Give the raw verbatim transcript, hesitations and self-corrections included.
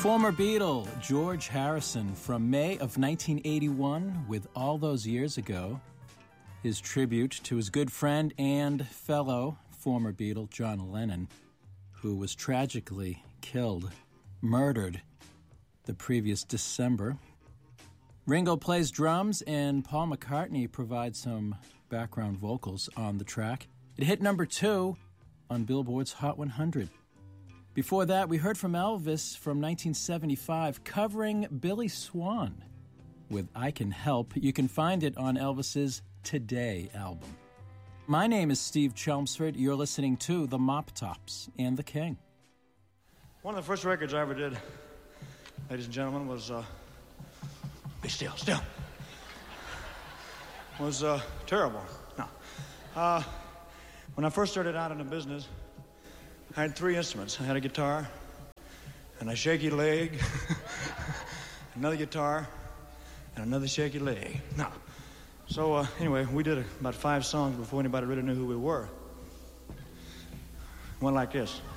Former Beatle George Harrison from May of nineteen eighty-one with All Those Years Ago, his tribute to his good friend and fellow former Beatle John Lennon, who was tragically killed, murdered, the previous December. Ringo plays drums and Paul McCartney provides some background vocals on the track. It hit number two on Billboard's Hot one hundred. Before that, we heard from Elvis from nineteen seventy-five covering Billy Swan with I Can Help. You can find it on Elvis's Today album. My name is Steve Chelmsford. You're listening to The Mop Tops and The King. One of the first records I ever did, ladies and gentlemen, was, uh, be still, still, was uh, terrible. No. Uh, when I first started out in the business, I had three instruments. I had a guitar, and a shaky leg, another guitar, and another shaky leg. No. So, uh, anyway, we did about five songs before anybody really knew who we were. One like this.